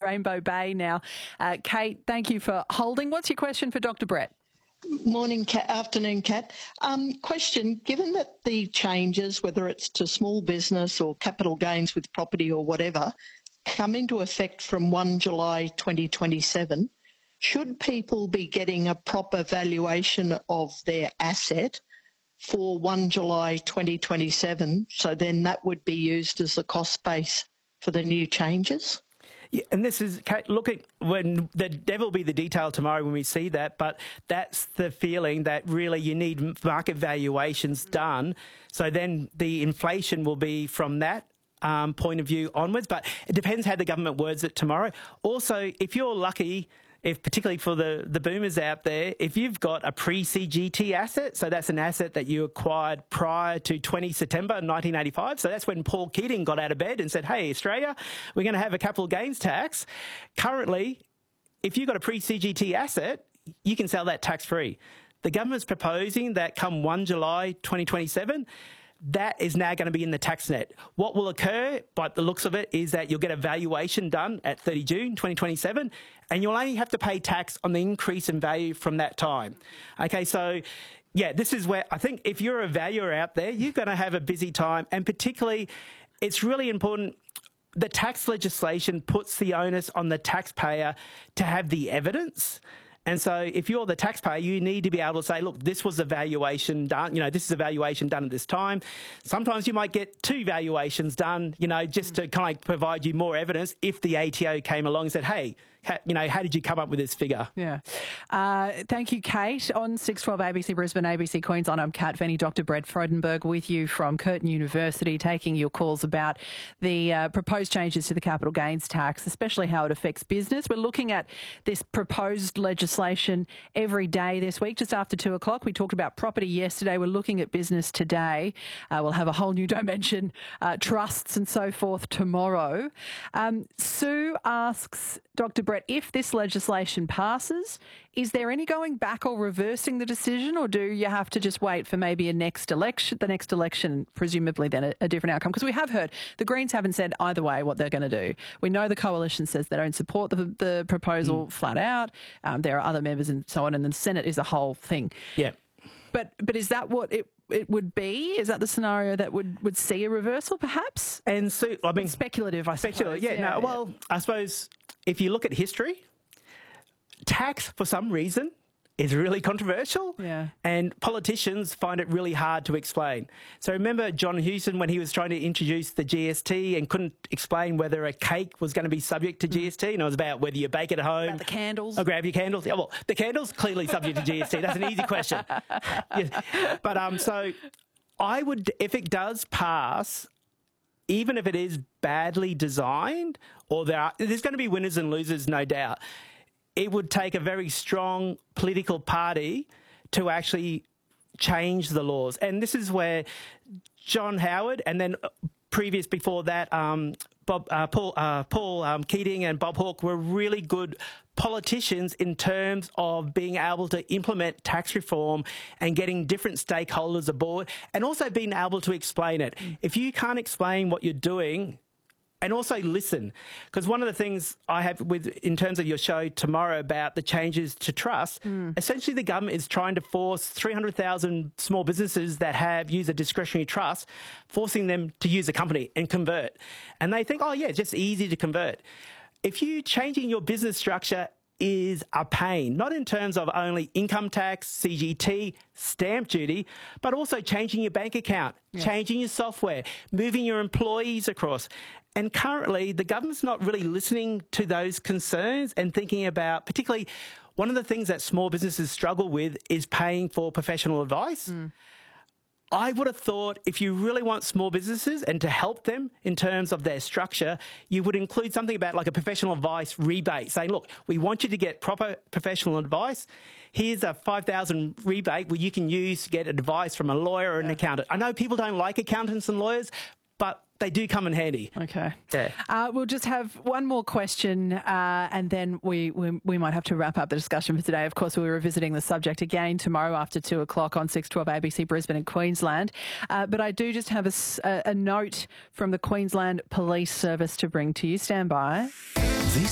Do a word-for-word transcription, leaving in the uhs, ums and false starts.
Rainbow Bay now. Uh, Kate, thank you for holding. What's your question for Doctor Brett? Morning, Kat. Afternoon, Kat. Um, question, given that the changes, whether it's to small business or capital gains with property or whatever, come into effect from first July twenty twenty-seven, should people be getting a proper valuation of their asset for first July twenty twenty-seven, so then that would be used as the cost base for the new changes? Yeah, and this is, look at when the devil will be the detail tomorrow when we see that, but that's the feeling that really you need market valuations done. So then the inflation will be from that um, point of view onwards, but it depends how the government words it tomorrow. Also, if you're lucky, if particularly for the, the boomers out there, if you've got a pre-C G T asset, so that's an asset that you acquired prior to the twentieth of September nineteen eighty-five, so that's when Paul Keating got out of bed and said, hey, Australia, we're going to have a capital gains tax. Currently, if you've got a pre-C G T asset, you can sell that tax-free. The government's proposing that come first July twenty twenty-seven, that is now going to be in the tax net. What will occur, by the looks of it, is that you'll get a valuation done at thirty June twenty twenty-seven, and you'll only have to pay tax on the increase in value from that time. Okay, so yeah, this is where I think if you're a valuer out there, you're going to have a busy time, and particularly it's really important. The tax legislation puts the onus on the taxpayer to have the evidence. And so if you're the taxpayer, you need to be able to say, look, this was a valuation done, you know, this is a valuation done at this time. Sometimes you might get two valuations done, you know, just to kind of provide you more evidence if the A T O came along and said, hey, ha, you know, how did you come up with this figure? Yeah. Uh, thank you, Kate. On six twelve A B C Brisbane, A B C Queensland, I'm Kat Venny, Doctor Brett Frodenberg with you from Curtin University, taking your calls about the uh, proposed changes to the capital gains tax, especially how it affects business. We're looking at this proposed legislation every day this week, just after two o'clock. We talked about property yesterday. We're looking at business today. Uh, we'll have a whole new dimension, uh, trusts and so forth tomorrow. Um, Sue asks, Doctor Brett, if this legislation passes, is there any going back or reversing the decision, or do you have to just wait for maybe a next election, the next election, presumably then a, a different outcome? Because we have heard the Greens haven't said either way what they're going to do. We know the coalition says they don't support the, the proposal mm. flat out. Um, there are other members and so on, and the Senate is a whole thing. Yeah. But but is that what it it would be? Is that the scenario that would, would see a reversal, perhaps? And so, I mean, it's speculative, I speculative, suppose. Yeah, yeah, no, well, I suppose if you look at history, tax, for some reason, is really controversial, yeah. and politicians find it really hard to explain. So remember John Hewson when he was trying to introduce the G S T and couldn't explain whether a cake was going to be subject to G S T, and it was about whether you bake it at home. About the candles. Or grab your candles. Yeah, well, the candles clearly subject to G S T. That's an easy question. Yeah. But um, so I would, if it does pass, even if it is badly designed, or there are, there's going to be winners and losers, no doubt. It would take a very strong political party to actually change the laws. And this is where John Howard and then previous before that, um, Bob, uh, Paul, uh, Paul um, Keating and Bob Hawke were really good politicians in terms of being able to implement tax reform and getting different stakeholders aboard, and also being able to explain it. If you can't explain what you're doing, and also listen, because one of the things I have with in terms of your show tomorrow about the changes to trust, mm. essentially the government is trying to force three hundred thousand small businesses that have used a discretionary trust, forcing them to use a company and convert. And they think, oh yeah, it's just easy to convert. If you changing your business structure is a pain, not in terms of only income tax, C G T, stamp duty, but also changing your bank account, yeah. changing your software, moving your employees across. And currently, the government's not really listening to those concerns and thinking about, particularly, one of the things that small businesses struggle with is paying for professional advice. Mm. I would have thought if you really want small businesses and to help them in terms of their structure, you would include something about like a professional advice rebate, saying, look, we want you to get proper professional advice. Here's a five thousand dollars rebate where you can use to get advice from a lawyer or an yeah. accountant. I know people don't like accountants and lawyers, but they do come in handy. Okay. Yeah. Uh, we'll just have one more question uh, and then we, we we might have to wrap up the discussion for today. Of course, we'll be revisiting the subject again tomorrow after two o'clock on six twelve A B C Brisbane and Queensland. Uh, but I do just have a, a, a note from the Queensland Police Service to bring to you. Stand by.